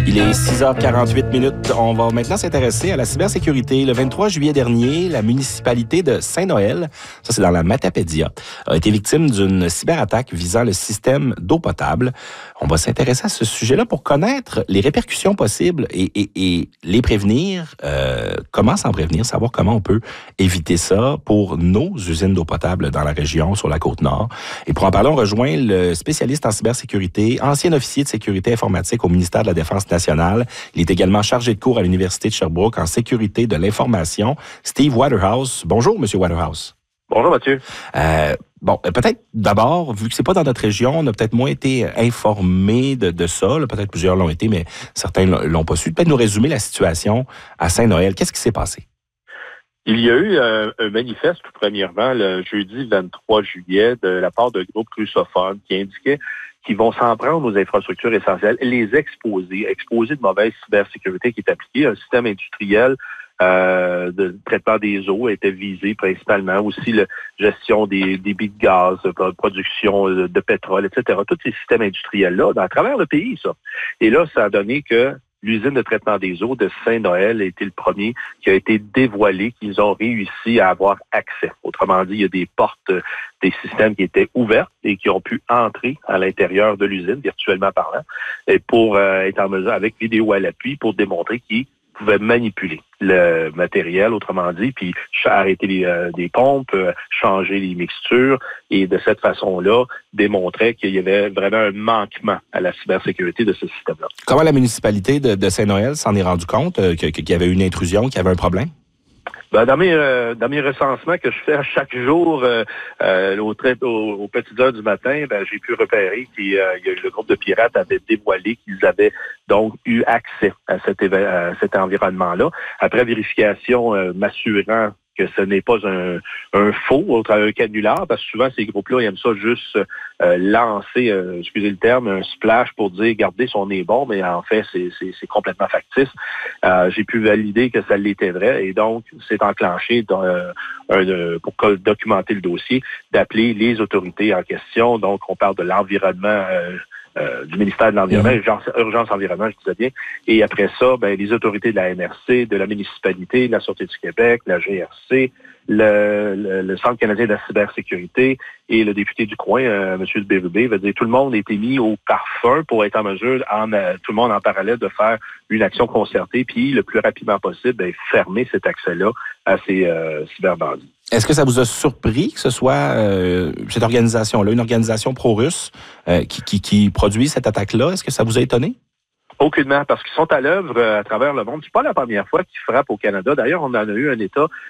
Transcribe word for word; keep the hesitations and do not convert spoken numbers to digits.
Il est six heures quarante-huit minutes. On va maintenant s'intéresser à la cybersécurité. Le vingt-trois juillet dernier, la municipalité de Saint-Noël, ça c'est dans la Matapédia, a été victime d'une cyberattaque visant le système d'eau potable. On va s'intéresser à ce sujet-là pour connaître les répercussions possibles et, et, et les prévenir. Euh, comment s'en prévenir, savoir comment on peut éviter ça pour nos usines d'eau potable dans la région, sur la Côte-Nord. Et pour en parler, on rejoint le spécialiste en cybersécurité, ancien officier de sécurité informatique au ministère de la Défense nationale. Il est également chargé de cours à l'Université de Sherbrooke en sécurité de l'information. Steve Waterhouse. Bonjour, Monsieur Waterhouse. Bonjour, Mathieu. Euh, bon, peut-être d'abord, vu que c'est pas dans notre région, on a peut-être moins été informés de, de ça. Là, peut-être plusieurs l'ont été, mais certains l'ont pas su. Peut-être nous résumer la situation à Saint-Noël. Qu'est-ce qui s'est passé? Il y a eu euh, un manifeste, tout premièrement, le jeudi vingt-trois juillet, de la part de groupes russophones qui indiquait qu'ils vont s'en prendre aux infrastructures essentielles, les exposer, exposer de mauvaise cybersécurité qui est appliquée. Un système industriel euh, de traitement des eaux était visé principalement. Aussi, la gestion des débits de gaz, production de pétrole, et cetera. Tous ces systèmes industriels-là, à travers le pays, ça. Et là, ça a donné que l'usine de traitement des eaux de Saint-Noël a été le premier qui a été dévoilé, qu'ils ont réussi à avoir accès. Autrement dit, il y a des portes, des systèmes qui étaient ouverts et qui ont pu entrer à l'intérieur de l'usine, virtuellement parlant, et pour euh, être en mesure, avec vidéo à l'appui, pour démontrer qu'ils pouvaient manipuler le matériel, autrement dit, puis arrêter les, euh, des pompes, euh, changer les mixtures, et de cette façon-là, démontrer qu'il y avait vraiment un manquement à la cybersécurité de ce système-là. Comment la municipalité de, de Saint-Noël s'en est rendu compte euh, qu'il y avait une intrusion, qu'il y avait un problème? Ben, dans mes euh, dans mes recensements que je fais à chaque jour euh, euh, au, au, aux petites heures du matin, ben, j'ai pu repérer que euh, le groupe de pirates avait dévoilé qu'ils avaient donc eu accès à cet, à cet environnement-là. Après vérification, euh, m'assurant que ce n'est pas un, un faux au travers un canular, parce que souvent, ces groupes-là, ils aiment ça juste euh, lancer, euh, excusez le terme, un splash pour dire, regardez, si on est bon, mais en fait, c'est, c'est, c'est complètement factice. Euh, j'ai pu valider que ça l'était vrai, et donc, c'est enclenché dans, euh, un, pour documenter le dossier, d'appeler les autorités en question. Donc, on parle de l'environnement euh, Euh, du ministère de l'Environnement, mmh. urgence, urgence environnement, je disais bien. Et après ça, ben, les autorités de la M R C, de la municipalité, de la Sûreté du Québec, la G R C, le, le, le Centre canadien de la cybersécurité et le député du coin, euh, M. de Bérubé, veut dire tout le monde a été mis au parfum pour être en mesure, en, euh, tout le monde en parallèle, de faire une action concertée, puis le plus rapidement possible, ben, fermer cet accès-là à ces euh, cyberbandits. Est-ce que ça vous a surpris que ce soit euh, cette organisation-là, une organisation pro-russe euh, qui, qui, qui produit cette attaque-là? Est-ce que ça vous a étonné? Aucunement, parce qu'ils sont à l'œuvre à travers le monde. C'est pas la première fois qu'ils frappent au Canada. D'ailleurs, on en a eu un État